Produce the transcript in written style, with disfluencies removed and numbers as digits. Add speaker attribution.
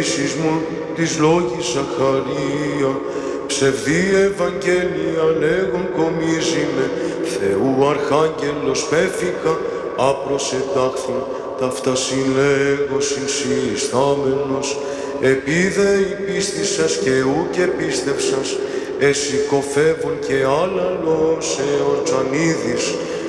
Speaker 1: ειδήσεις μου της λόγης Ζαχαρία, ψευδή Ευαγγέλια λέγον κομίζει με, Θεού Αρχάγγελος πέφηκα, άπροσετάχθην, ταύτα συλλέγω συνσυστάμενος, επίδε η πίστη σας και ου και πίστευσας, εσυκοφεύων και άλλαλος εορτζανίδης,